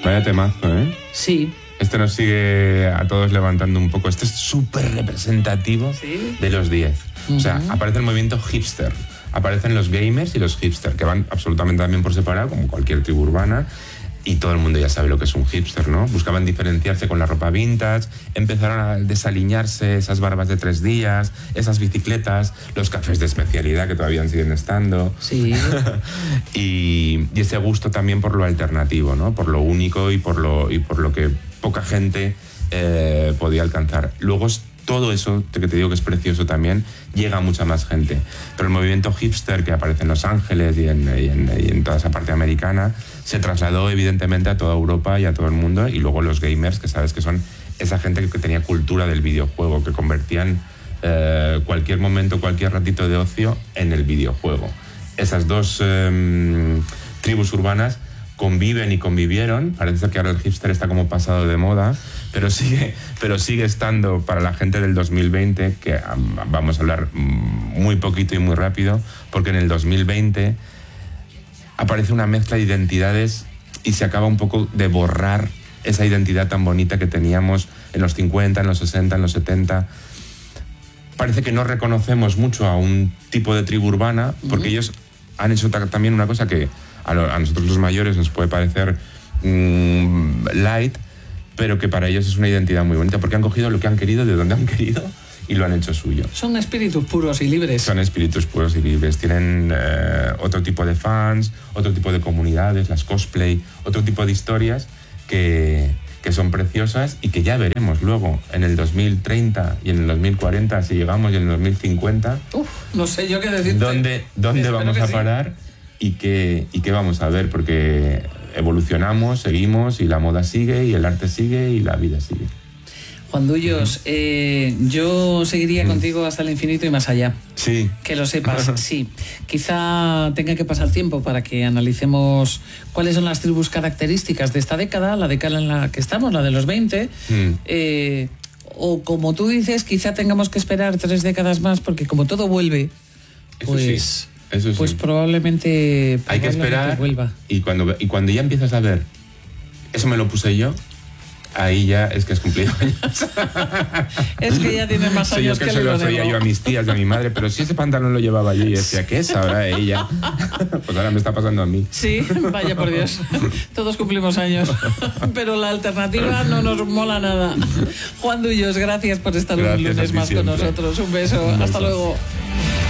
Vaya temazo, ¿eh? Sí. Este nos sigue a todos levantando un poco. Este es súper representativo de los 10. O sea, aparece el movimiento hipster. Aparecen los gamers y los hipster, que van absolutamente también por separado, como cualquier tribu urbana. Y todo el mundo ya sabe lo que es un hipster, ¿no? Buscaban diferenciarse con la ropa vintage, empezaron a desaliñarse esas barbas de 3 días, esas bicicletas, los cafés de especialidad que todavía siguen estando. Sí. y ese gusto también por lo alternativo, ¿no? Por lo único y por lo que poca gente podía alcanzar. Luego todo eso, que te digo que es precioso también, llega a mucha más gente. Pero el movimiento hipster que aparece en Los Ángeles y en toda esa parte americana se trasladó evidentemente a toda Europa y a todo el mundo. Y luego los gamers, que sabes que son esa gente que tenía cultura del videojuego, que convertían cualquier momento, cualquier ratito de ocio en el videojuego. Esas dos tribus urbanas conviven y convivieron. Parece que ahora el hipster está como pasado de moda, pero sigue estando para la gente del 2020, que vamos a hablar muy poquito y muy rápido, porque en el 2020 aparece una mezcla de identidades y se acaba un poco de borrar esa identidad tan bonita que teníamos en los 50, en los 60, en los 70. Parece que no reconocemos mucho a un tipo de tribu urbana, porque ellos han hecho también una cosa que a nosotros los mayores nos puede parecer light, pero que para ellos es una identidad muy bonita, porque han cogido lo que han querido, de donde han querido, y lo han hecho suyo. Son espíritus puros y libres. Son espíritus puros y libres. Tienen otro tipo de fans, otro tipo de comunidades, las cosplay, otro tipo de historias que son preciosas y que ya veremos luego en el 2030 y en el 2040, si llegamos, y en el 2050. No sé yo qué decirte. ¿Dónde vamos a parar? Y qué vamos a ver, porque evolucionamos, seguimos, y la moda sigue, y el arte sigue, y la vida sigue. Juan Dullos, yo seguiría contigo hasta el infinito y más allá. Sí. Que lo sepas, sí. Quizá tenga que pasar tiempo para que analicemos cuáles son las tribus características de esta década, la década en la que estamos, la de los 20. O como tú dices, quizá tengamos que esperar 3 décadas más, porque como todo vuelve, pues... Eso sí. Pues probablemente hay que esperar, vuelva. Y cuando ya empiezas a ver, eso me lo puse yo, ahí ya es que has cumplido años. Es que ya tienes más años que eso lo sabía yo a mis tías y a mi madre, pero si ese pantalón lo llevaba yo y decía, ¿qué sabrá ella? Pues ahora me está pasando a mí. Sí, vaya por Dios. Todos cumplimos años, pero la alternativa no nos mola nada. Juan Dullos, gracias por estar un lunes más con nosotros. Un beso. Hasta luego.